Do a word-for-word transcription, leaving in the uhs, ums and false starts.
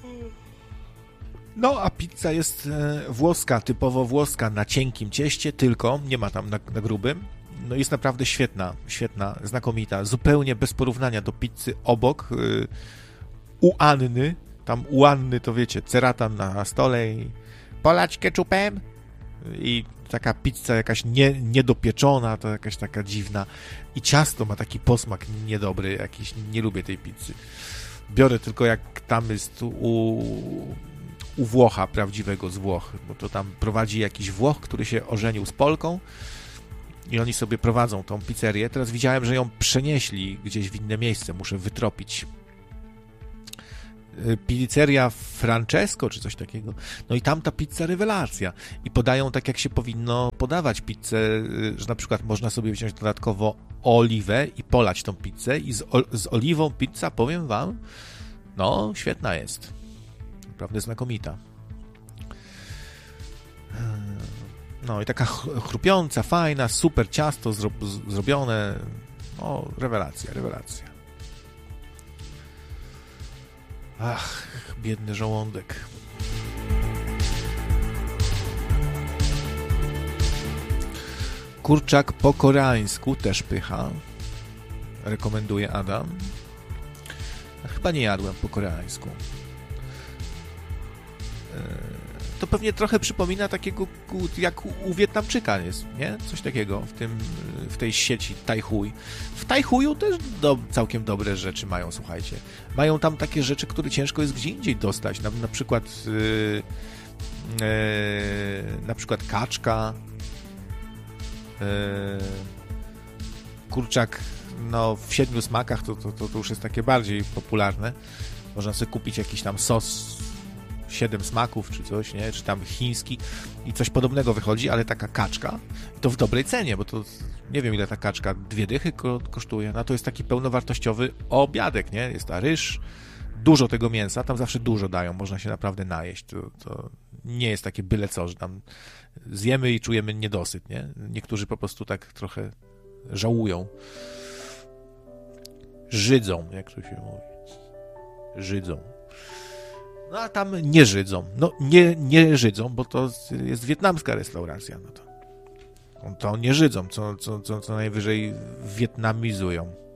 No, a pizza jest włoska, typowo włoska, na cienkim cieście, tylko, nie ma tam na, na grubym. No jest naprawdę świetna, świetna, znakomita, zupełnie bez porównania do pizzy obok, yy, u Anny, tam u Anny to wiecie, ceratan na stole i polać ketchupem i taka pizza jakaś nie, niedopieczona, to jakaś taka dziwna i ciasto ma taki posmak niedobry, jakiś, nie lubię tej pizzy. Biorę tylko jak tam jest u, u Włocha, prawdziwego z Włoch, bo to tam prowadzi jakiś Włoch, który się ożenił z Polką i oni sobie prowadzą tą pizzerię. Teraz widziałem, że ją przenieśli gdzieś w inne miejsce, muszę wytropić. Pizzeria Francesco, czy coś takiego. No i tam ta pizza rewelacja. I podają tak, jak się powinno podawać pizzę, że na przykład można sobie wziąć dodatkowo oliwę i polać tą pizzę i z, z oliwą pizza, powiem wam, no, świetna jest. Naprawdę znakomita. No i taka chrupiąca, fajna, super ciasto zro, z, zrobione. No, rewelacja, rewelacja. Ach, biedny żołądek. Kurczak po koreańsku, też pycha. Rekomenduje Adam. Chyba nie jadłem po koreańsku. To pewnie trochę przypomina takiego, jak u Wietnamczyka jest, nie? Coś takiego w tym, w tej sieci Tajchuj. W Tajchuju też do, całkiem dobre rzeczy mają, słuchajcie. Mają tam takie rzeczy, które ciężko jest gdzie indziej dostać. Na, na przykład yy, yy, na przykład kaczka, yy, kurczak, no w siedmiu smakach to, to, to, to już jest takie bardziej popularne. Można sobie kupić jakiś tam sos siedem smaków, czy coś, nie? Czy tam chiński i coś podobnego wychodzi, ale taka kaczka to w dobrej cenie, bo to nie wiem, ile ta kaczka, dwie dychy ko- kosztuje, no to jest taki pełnowartościowy obiadek, nie? Jest ta ryż, dużo tego mięsa, tam zawsze dużo dają, można się naprawdę najeść, to, to nie jest takie byle co, że tam zjemy i czujemy niedosyt, nie? Niektórzy po prostu tak trochę żałują. Żydzą, jak to się mówi. Żydzą. No a tam nie żydzą. No nie, nie żydzą, bo to jest wietnamska restauracja. No to, to nie żydzą, co, co, co, co najwyżej wietnamizują.